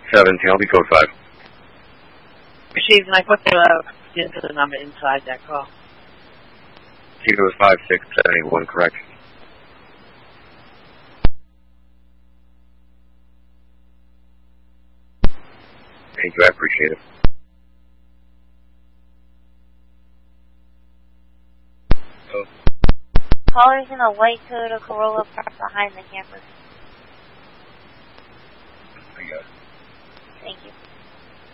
17, I'll be code 5. Chief, can I put the number inside that call? Chief, it was 5671, correct? Thank you, I appreciate it. Callers in a white Toyota Corolla parked behind the camper. I got it. Thank you.